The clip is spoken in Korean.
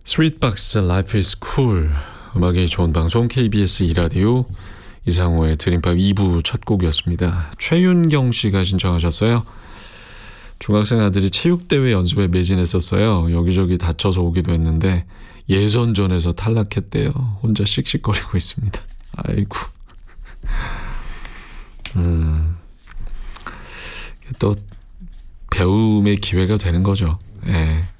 스윗박스 Life is Cool, 음악이 좋은 방송 KBS 2라디오 이상호의 드림팝 2부 첫 곡이었습니다. 최윤경 씨가 신청하셨어요. 중학생 아들이 체육대회 연습에 매진했었어요. 여기저기 다쳐서 오기도 했는데 예선전에서 탈락했대요. 혼자 씩씩거리고 있습니다. 아이고. 또 배움의 기회가 되는 거죠. 예.